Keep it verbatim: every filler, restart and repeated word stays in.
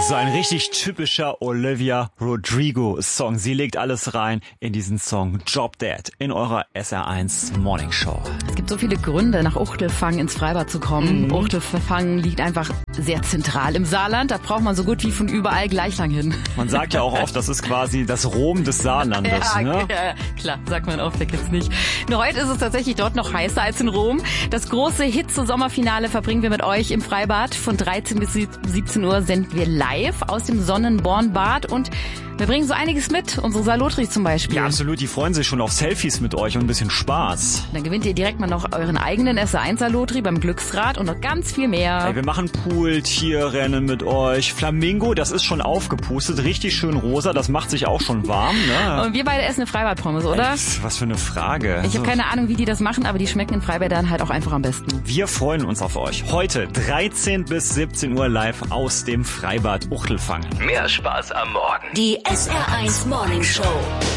So ein richtig typischer Olivia Rodrigo-Song. Sie legt alles rein in diesen Song Drop Dead in eurer S R eins Morning Show. Es gibt so viele Gründe, nach Uchtelfang ins Freibad zu kommen. Mhm. Uchtelfang liegt einfach sehr zentral im Saarland. Da braucht man so gut wie von überall gleich lang hin. Man sagt ja auch oft, das ist quasi das Rom des Saarlandes. Ja, ne? ja, klar, sagt man oft, wer kennt's nicht. Nur heute ist es tatsächlich dort noch heißer als in Rom. Das große Hitze-Sommerfinale verbringen wir mit euch im Freibad. Von dreizehn bis siebzehn Uhr senden wir live aus dem Sonnenbornbad und wir bringen so einiges mit. Unsere Salotri zum Beispiel. Ja, absolut. Die freuen sich schon auf Selfies mit euch und ein bisschen Spaß. Dann gewinnt ihr direkt mal noch euren eigenen S R eins Salotri beim Glücksrad und noch ganz viel mehr. Hey, wir machen Pool, Tierrennen mit euch. Flamingo, das ist schon aufgepustet. Richtig schön rosa. Das macht sich auch schon warm. Ne? Und wir beide essen eine Freibad-Pommes, oder? Echt? Was für eine Frage. Ich habe keine Ahnung, wie die das machen, aber die schmecken in Freibädern halt auch einfach am besten. Wir freuen uns auf euch. Heute dreizehn bis siebzehn Uhr live aus dem Freibad Uchtelfang. Mehr Spaß am Morgen. Die S R eins Morning Show.